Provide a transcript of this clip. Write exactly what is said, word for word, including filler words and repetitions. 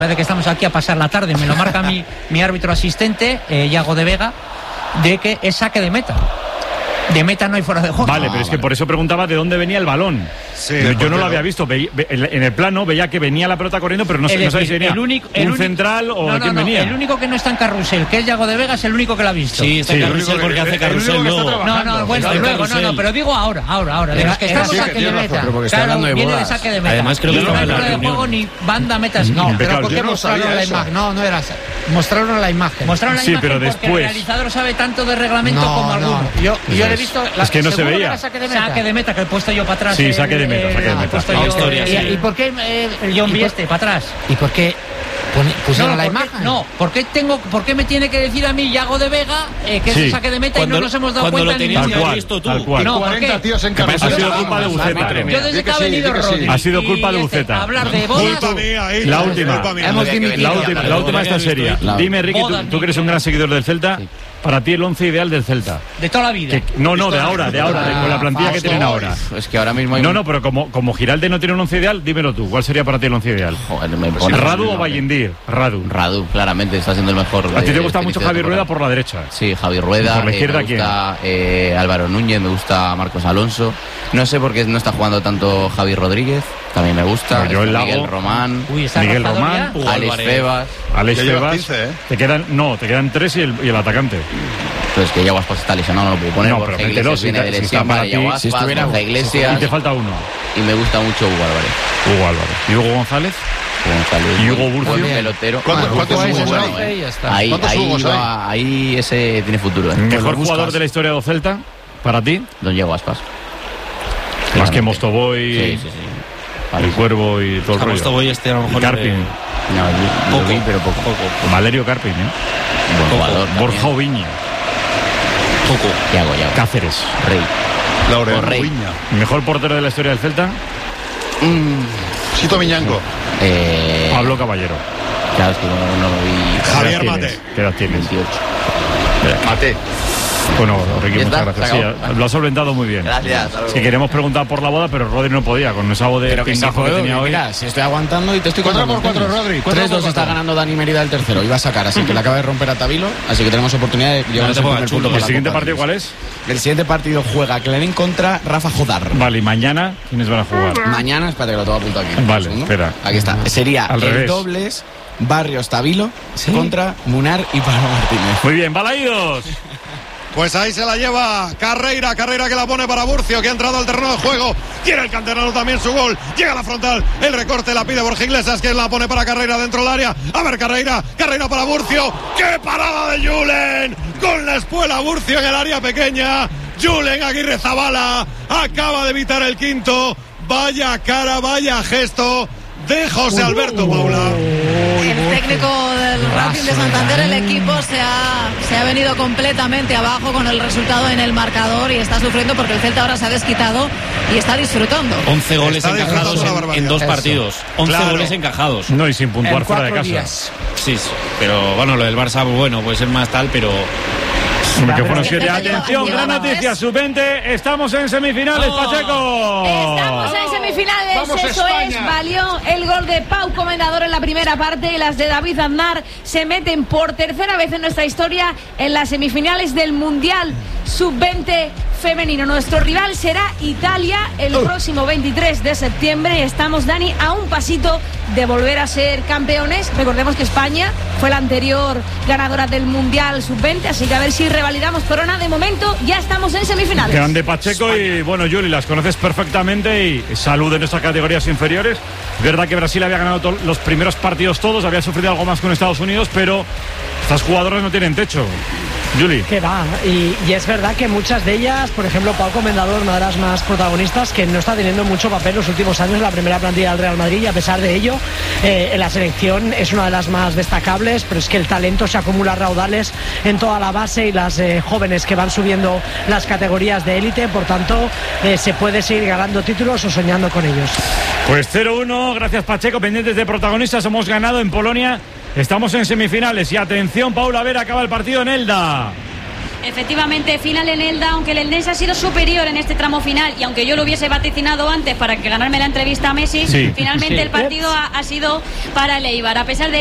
de que estamos aquí a pasar la tarde, me lo marca mi, mi árbitro asistente, eh, Iago de Vega, de que es saque de meta. De meta no hay fuera de juego. Vale, ah, pero es vale. que por eso preguntaba de dónde venía el balón. Sí, yo, yo no lo había visto. Ve, ve, en el plano veía que venía la pelota corriendo, pero no, sé, no sabía si venía el único, el un único, central o no, de quién no, no, venía. El único que no está en carrusel, que es Iago de Vega, es el único que lo ha visto. Sí, está en sí, carrusel porque hace carrusel luego. No, no, bueno, luego, no, no, pero digo ahora, ahora, ahora. De los que estamos saque de meta. Claro, viene de saque de meta. Además creo que no hay fuera de juego ni banda metas. No, pero ¿por qué mostraron la imagen? No, no era. Mostraron la imagen. Mostraron la sí, imagen pero porque después... el realizador sabe tanto de reglamento no, como no. alguno. Yo, yo le he visto. La, es que no se veía. Saque de meta. Saque de meta, que he puesto yo para atrás. Sí, saque de meta, saque de meta. Yo, historia, y, sí. ¿Y por qué eh, el John Vieste para atrás? ¿Y por qué pusieron no, la ¿por imagen? Qué, no, ¿por qué, tengo, ¿por qué me tiene que decir a mí Iago de Vega eh, que sí. es el saque de meta cuando, y no nos hemos dado cuando cuenta? Lo tenías ni que haber visto tú. Tal cual. No, ¿por qué? Tíos en ha sido culpa de Buceta. Yo desde que ha venido Rodri. Ha sido culpa de Buceta. Hablar de bodas. Culpa mía, ahí. La última. Hemos dimitido. La última, la última esta serie. Dime, Ricky, tú, tú que eres un gran seguidor del Celta. Para ti el once ideal del Celta. De toda la vida. Que, no, no, de ahora, de ahora, de, con la plantilla que tienen ahora. Es que ahora mismo hay No, un... no, pero como, como Giralde no tiene un once ideal, dímelo tú. ¿Cuál sería para ti el once ideal? Joder, me pone ¿Radu o Vallendir? Radu. Radu, claramente está siendo el mejor. ¿A ti te eh, gusta mucho Javi Rueda por la derecha? Sí, Javi Rueda. ¿Por la izquierda eh, me gusta eh, Álvaro Núñez, me gusta Marcos Alonso. No sé por qué no está jugando tanto Javi Rodríguez. También me gusta. No, yo el Miguel Lago, Román. Uy, ¿está Miguel rozado Román. ya? Alex Febas. Alex Ya Febas. quince, ¿eh? Te quedan, no, te quedan tres y el, y el atacante. Entonces que Yaguas pues está lesionado, no lo puedo poner. No, Borja pero Iglesias mételo, si viene está- de si lesión está para para ti, Yaguas, si Borja Y te Iglesias. falta uno. Y me gusta mucho Hugo Álvarez. Hugo Álvarez. ¿Y Hugo González? González. ¿Y Hugo Burcio? Buen pelotero. ¿Cuántos- Ah, cuántos Hugo es Hugos muy hay? bueno, eh. Ya está. Ahí, ¿Cuántos ahí, Hugos hay? va- ahí ese tiene futuro. ¿eh? ¿Mejor buscas. jugador de la historia del Celta? ¿Para ti? Don Diego Aspas. Más que Mostovoy, Sí, sí, sí. Vale. el Cuervo y todo el rollo. Esto voy este a lo mejor. Y Carpin. No, yo- yo Poco. vi, pero poco. Valerio Carpin, ¿eh? Buen jugador. Borja también. Oviña. Poco. Yago, Yago. Cáceres. Rey. Laureano Rey. Viña. ¿Mejor portero de la historia del Celta? Sito Miñanco. Eh, Pablo Caballero. Claro, es que no, no lo vi. Javier ¿Qué edad Mate. tienes? ¿Qué edad tienes? veintiocho. Mate. Bueno, Ricky, ¿Ya muchas está? gracias. ¿Se Sí, acabó? lo has solventado muy bien. Gracias. hasta Es luego. que queremos preguntar por la boda, pero Rodri no podía, con esa voz de Pero que sí pingazo que puedo, tenía que hoy. mira, si estoy aguantando y te estoy Cuatro contando por cuatro, los temas. Rodri, cuatro tres dos por está cuatro. ganando Dani Mérida el tercero. Iba a sacar, así que le acaba de romper a Tabilo. Así que tenemos oportunidad de llevarnos te el pongas primer chulo. punto ¿El para la siguiente Copa partido Davis. cuál es? El siguiente partido juega Clarín contra Rafa Jodar. Vale, y mañana, ¿quiénes van a jugar? Mañana, espérate que lo tengo apuntado aquí. Vale, Un segundo. espera. Aquí está. Sería Al el revés. dobles Barrios Tabilo contra Munar y Pablo Martínez. Muy bien, Balaídos. Pues ahí se la lleva Carreira, Carreira que la pone para Burcio, que ha entrado al terreno de juego. Quiere el canterano también su gol. Llega a la frontal, el recorte la pide Borja Iglesias, que la pone para Carreira dentro del área. A ver, Carreira, Carreira para Burcio. ¡Qué parada de Julen! Con la espuela Burcio en el área pequeña. Julen Aguirre Zabala acaba de evitar el quinto. Vaya cara, vaya gesto de José Alberto Paula. El técnico del Racing de Santander, el equipo se ha, se ha venido completamente abajo con el resultado en el marcador y está sufriendo porque el Celta ahora se ha desquitado y está disfrutando. once goles Está encajados disfrutando una en, barbaridad. en dos Eso. partidos. once Claro. goles encajados. No, y sin puntuar En fuera de cuatro casa. días. Sí, sí, pero bueno, lo del Barça, bueno, puede ser más tal, pero. Hombre, que fueron Es que siete. se lleva- Atención, lleva gran más. noticia, sub veinte. Estamos en semifinales, Pacheco. Estamos en semifinales, Vamos, eso España. es, valió el gol de Pau Comendador en la primera parte y las de David Aznar se meten por tercera vez en nuestra historia en las semifinales del Mundial sub veinte femenino. Nuestro rival será Italia el próximo veintitrés de septiembre. Estamos, Dani, a un pasito de volver a ser campeones. Recordemos que España fue la anterior ganadora del Mundial sub veinte, así que a ver si revalidamos corona. De momento ya estamos en semifinales. Grande Pacheco y bueno, Juli, las conoces perfectamente y salud en nuestras categorías inferiores. Es verdad que Brasil había ganado to- los primeros partidos todos, había sufrido algo más con Estados Unidos, pero estas jugadoras no tienen techo. Juli. Que va, y, y es verdad que muchas de ellas, por ejemplo, Pau Comendador, una de las más protagonistas, que no está teniendo mucho papel los últimos años en la primera plantilla del Real Madrid, y a pesar de ello, eh, en la selección es una de las más destacables, pero es que el talento se acumula a raudales en toda la base y las eh, jóvenes que van subiendo las categorías de élite, por tanto, eh, se puede seguir ganando títulos o soñando con ellos. Pues cero uno, gracias Pacheco, pendientes de protagonistas, hemos ganado en Polonia, estamos en semifinales y atención, Paula Vera, acaba el partido en Elda. Efectivamente, final en Elda, aunque el Eldense ha sido superior en este tramo final y aunque yo lo hubiese vaticinado antes para que ganarme la entrevista a Messi, sí. finalmente sí. el partido ha, ha sido para el Eibar. A pesar de